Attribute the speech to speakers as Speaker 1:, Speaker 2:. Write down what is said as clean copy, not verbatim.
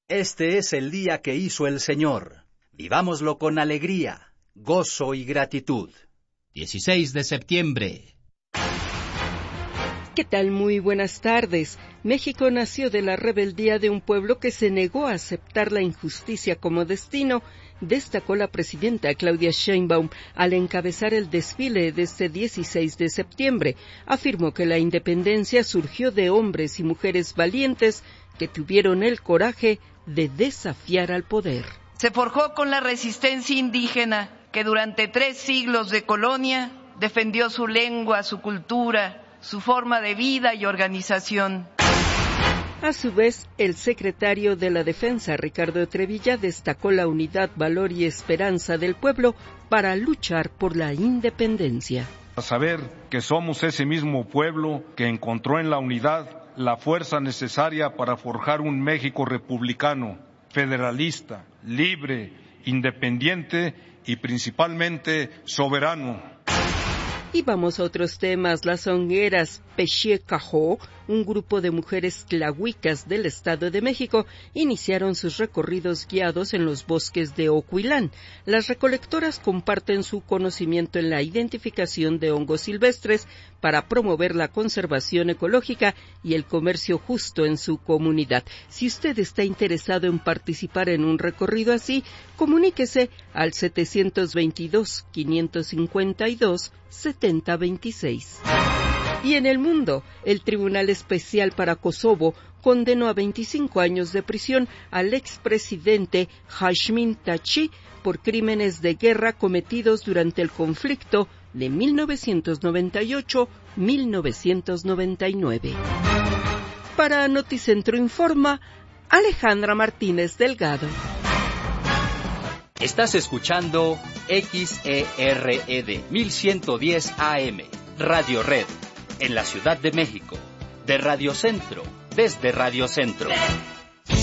Speaker 1: Este es el día que hizo el Señor. Vivámoslo con alegría, gozo y gratitud.
Speaker 2: 16 de septiembre.
Speaker 3: ¿Qué tal? Muy buenas tardes. México nació de la rebeldía de un pueblo que se negó a aceptar la injusticia como destino, destacó la presidenta Claudia Sheinbaum al encabezar el desfile de este 16 de septiembre. Afirmó que la independencia surgió de hombres y mujeres valientes que tuvieron el coraje de desafiar al poder.
Speaker 4: Se forjó con la resistencia indígena que durante 3 siglos de colonia defendió su lengua, su cultura, su forma de vida y organización.
Speaker 3: A su vez, el secretario de la Defensa, Ricardo Trevilla, destacó la unidad, valor y esperanza del pueblo para luchar por la independencia.
Speaker 5: A saber que somos ese mismo pueblo que encontró en la unidad la fuerza necesaria para forjar un México republicano, federalista, libre, independiente y principalmente soberano.
Speaker 3: Y vamos a otros temas. Las songueras Pechie Cajó, un grupo de mujeres tlahuicas del Estado de México, iniciaron sus recorridos guiados en los bosques de Ocuilán. Las recolectoras comparten su conocimiento en la identificación de hongos silvestres para promover la conservación ecológica y el comercio justo en su comunidad. Si usted está interesado en participar en un recorrido así, comuníquese al 722-552-7026. Y en el mundo, el Tribunal Especial para Kosovo condenó a 25 años de prisión al expresidente Hashim Thaçi por crímenes de guerra cometidos durante el conflicto de 1998-1999. Para Noticentro Informa, Alejandra Martínez Delgado.
Speaker 1: Estás escuchando XERED 1110 AM, Radio Red, en la Ciudad de México, de Radio Centro, desde Radio Centro.